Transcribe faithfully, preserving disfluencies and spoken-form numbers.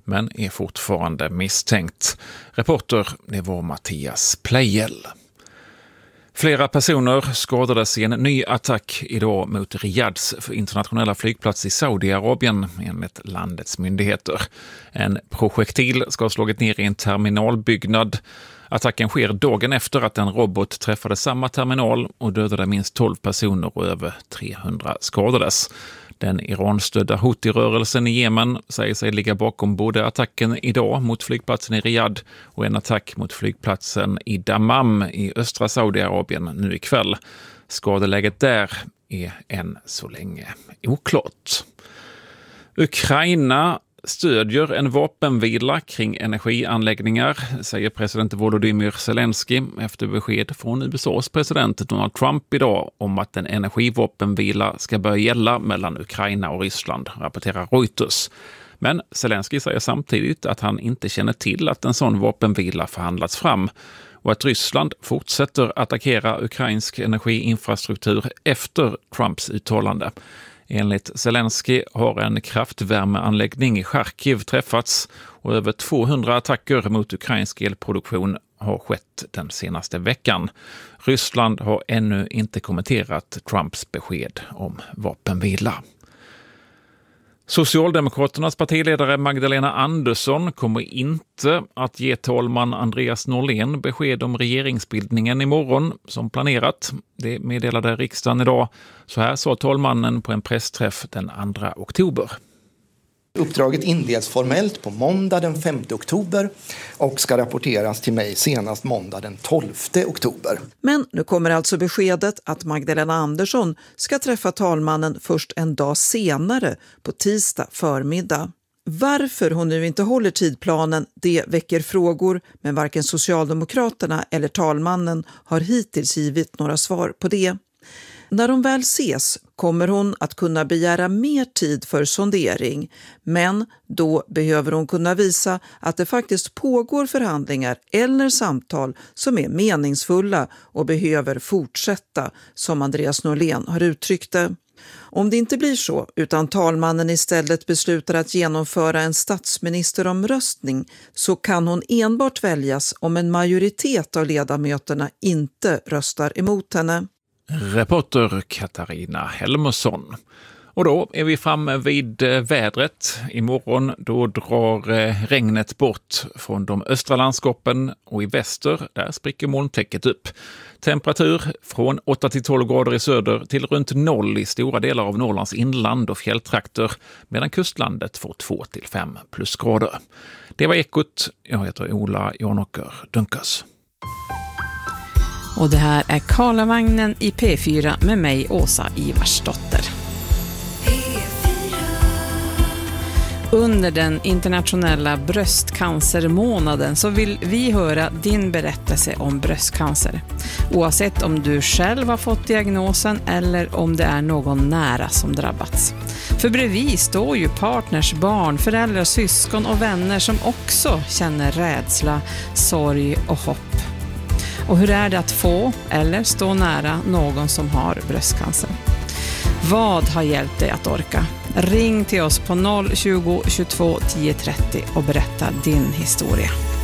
men är fortfarande misstänkt. Reporter det var Mattias Plejel. Flera personer skadades i en ny attack idag mot Riyads internationella flygplats i Saudiarabien enligt landets myndigheter. En projektil ska ha slagit ner i en terminalbyggnad. Attacken sker dagen efter att en robot träffade samma terminal och dödade minst tolv personer och över trehundra skadades. Den Iran-stödda Houthi-rörelsen i Jemen säger sig ligga bakom både attacken idag mot flygplatsen i Riyadh och en attack mot flygplatsen i Dammam i östra Saudiarabien nu ikväll. Skadeläget där är än så länge oklart. Ukraina stödjer en vapenvila kring energianläggningar, säger president Volodymyr Zelensky efter besked från U S A:s president Donald Trump idag om att en energivapenvila ska börja gälla mellan Ukraina och Ryssland, rapporterar Reuters. Men Zelensky säger samtidigt att han inte känner till att en sån vapenvila förhandlats fram och att Ryssland fortsätter attackera ukrainsk energiinfrastruktur efter Trumps uttalande. Enligt Zelensky har en kraftvärmeanläggning i Charkiv träffats och över tvåhundra attacker mot ukrainsk elproduktion har skett den senaste veckan. Ryssland har ännu inte kommenterat Trumps besked om vapenvila. Socialdemokraternas partiledare Magdalena Andersson kommer inte att ge talman Andreas Norlén besked om regeringsbildningen imorgon som planerat. Det meddelade riksdagen idag. Så här sa talmannen på en pressträff den andra oktober. Uppdraget inleds formellt på måndag den femte oktober och ska rapporteras till mig senast måndag den tolfte oktober. Men nu kommer alltså beskedet att Magdalena Andersson ska träffa talmannen först en dag senare på tisdag förmiddag. Varför hon nu inte håller tidplanen, det väcker frågor, men varken Socialdemokraterna eller talmannen har hittills givit några svar på det. När de väl ses kommer hon att kunna begära mer tid för sondering, men då behöver hon kunna visa att det faktiskt pågår förhandlingar eller samtal som är meningsfulla och behöver fortsätta, som Andreas Norlén har uttryckt det. Om det inte blir så, utan talmannen istället beslutar att genomföra en statsministeromröstning, så kan hon enbart väljas om en majoritet av ledamöterna inte röstar emot henne. Reporter Katarina Helmersson. Och då är vi framme vid vädret. Imorgon då drar regnet bort från de östra landskapen och i väster där spricker molntäcket upp. Temperatur från åtta till tolv grader i söder till runt noll i stora delar av Norrlands inland och fjälltrakter, medan kustlandet får två till fem plusgrader. Det var Ekot. Jag heter Ola Janåker Dunkas. Och det här är Karlavagnen i P fyra med mig, Åsa Ivarsdotter. Under den internationella bröstcancermånaden så vill vi höra din berättelse om bröstcancer. Oavsett om du själv har fått diagnosen eller om det är någon nära som drabbats. För bredvid står ju partners, barn, föräldrar, syskon och vänner som också känner rädsla, sorg och hopp. Och hur är det att få eller stå nära någon som har bröstcancer? Vad har hjälpt dig att orka? Ring till oss på noll tjugo tjugotvå tio trettio och berätta din historia.